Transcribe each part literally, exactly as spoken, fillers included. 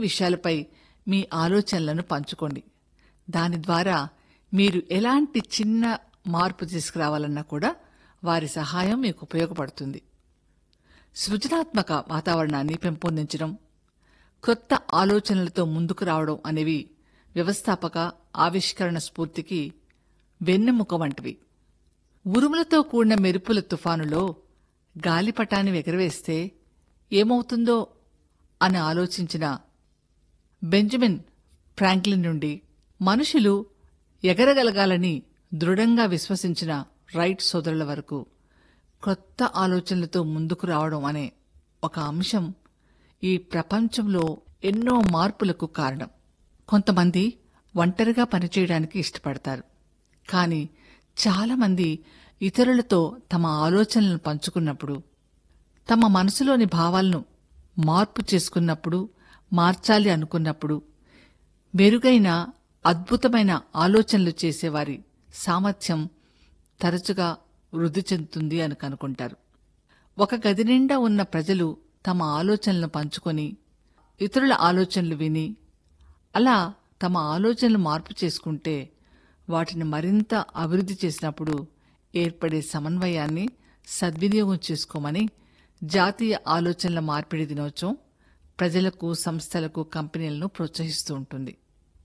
విషయాలపై మీ ఆలోచనలను పంచుకోండి. దాని ద్వారా మీరు ఎలాంటి చిన్న మార్పు తీసుకురావాలన్నా కూడా వారి సహాయం మీకు ఉపయోగపడుతుంది. సృజనాత్మక వాతావరణాన్ని పెంపొందించడం, కొత్త ఆలోచనలతో ముందుకు రావడం అనేవి వ్యవస్థాపక ఆవిష్కరణ స్ఫూర్తికి వెన్నెముక వంటివి. ఉరుములతో కూడిన మెరుపుల తుఫానులో గాలిపటాన్ని ఎగరవేస్తే ఏమవుతుందో అని ఆలోచించిన బెంజమిన్ ఫ్రాంక్లిన్ నుండి మనుషులు ఎగరగలగాలని దృఢంగా విశ్వసించిన రైట్ సోదరుల వరకు కొత్త ఆలోచనలతో ముందుకు రావడం అనే ఒక అంశం ఈ ప్రపంచంలో ఎన్నో మార్పులకు కారణం. కొంతమంది ఒంటరిగా పనిచేయడానికి ఇష్టపడతారు, కానీ చాలామంది ఇతరులతో తమ ఆలోచనలను పంచుకున్నప్పుడు, తమ మనసులోని భావాలను మార్పు చేసుకున్నప్పుడు, మార్చాలి అనుకున్నప్పుడు మెరుగైన అద్భుతమైన ఆలోచనలు చేసేవారి సామర్థ్యం తరచుగా వృద్ధి చెందుతుంది అని కనుకుంటారు. ఒక గది నిండా ఉన్న ప్రజలు తమ ఆలోచనలను పంచుకొని ఇతరుల ఆలోచనలు విని అలా తమ ఆలోచనలు మార్పు చేసుకుంటే వాటిని మరింత అభివృద్ధి చేసినప్పుడు ఏర్పడే సమన్వయాన్ని సద్వినియోగం చేసుకోమని జాతీయ ఆలోచనల మార్పిడి దినోత్సవం ప్రజలకు, సంస్థలకు, కంపెనీలను ప్రోత్సహిస్తూ ఉంటుంది.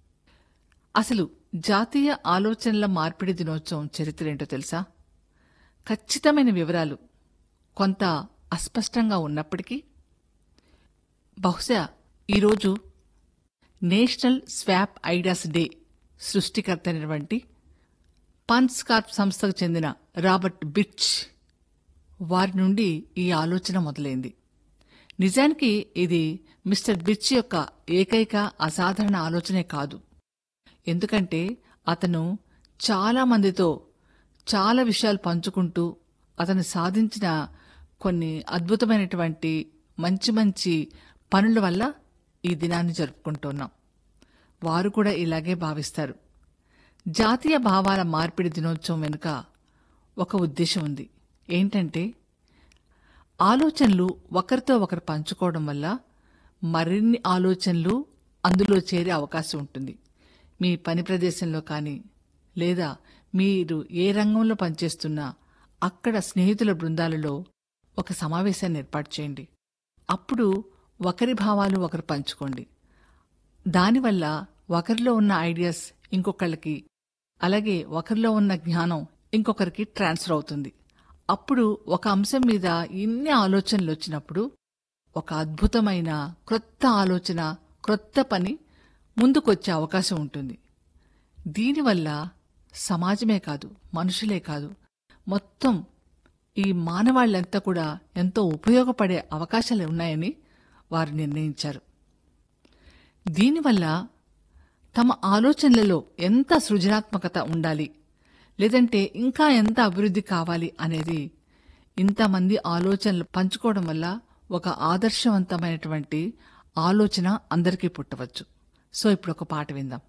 అసలు జాతీయ ఆలోచనల మార్పిడి దినోత్సవం చరిత్ర ఏంటో తెలుసా? ఖచ్చితమైన వివరాలు కొంత అస్పష్టంగా ఉన్నప్పటికీ బహుశా ఈరోజు నేషనల్ స్వాప్ ఐడియాస్ డే సృష్టికర్త అయినటువంటి పన్స్ కార్ప్ సంస్థకు చెందిన రాబర్ట్ బిర్చ్ వారి నుండి ఈ ఆలోచన మొదలైంది. నిజానికి ఇది మిస్టర్ బిర్చ్ యొక్క ఏకైక అసాధారణ ఆలోచనే కాదు. ఎందుకంటే అతను చాలా మందితో చాలా విషయాలు పంచుకుంటూ అతను సాధించిన కొన్ని అద్భుతమైనటువంటి మంచి మంచి పనుల వల్ల ఈ దినాన్ని జరుపుకుంటున్నాం. వారు కూడా ఇలాగే భావిస్తారు. జాతీయ భావాల మార్పిడి దినోత్సవం వెనుక ఒక ఉద్దేశం ఉంది. ఏంటంటే ఆలోచనలు ఒకరితో ఒకరు పంచుకోవడం వల్ల మరిన్ని ఆలోచనలు అందులో చేరే అవకాశం ఉంటుంది. మీ పని ప్రదేశంలో కానీ, లేదా మీరు ఏ రంగంలో పనిచేస్తున్నా అక్కడ స్నేహితుల బృందాలలో ఒక సమావేశాన్ని ఏర్పాటు చేయండి. అప్పుడు ఒకరి భావాలు ఒకరు పంచుకోండి. దానివల్ల ఒకరిలో ఉన్న ఐడియాస్ ఇంకొకళ్ళకి, అలాగే ఒకరిలో ఉన్న జ్ఞానం ఇంకొకరికి ట్రాన్స్ఫర్ అవుతుంది. అప్పుడు ఒక అంశం మీద ఇన్ని ఆలోచనలు వచ్చినప్పుడు ఒక అద్భుతమైన క్రొత్త ఆలోచన, క్రొత్త పని ముందుకొచ్చే అవకాశం ఉంటుంది. దీనివల్ల సమాజమే కాదు, మనుషులే కాదు, మొత్తం ఈ మానవాళ్లంతా కూడా ఎంతో ఉపయోగపడే అవకాశాలు ఉన్నాయని వారు నిర్ణయించారు. దీనివల్ల తమ ఆలోచనలలో ఎంత సృజనాత్మకత ఉండాలి, లేదంటే ఇంకా ఎంత అభివృద్ధి కావాలి అనేది ఇంతమంది ఆలోచనలు పంచుకోవడం వల్ల ఒక ఆదర్శవంతమైనటువంటి ఆలోచన అందరికీ పుట్టవచ్చు. సో ఇప్పుడు ఒక పాట విందాం.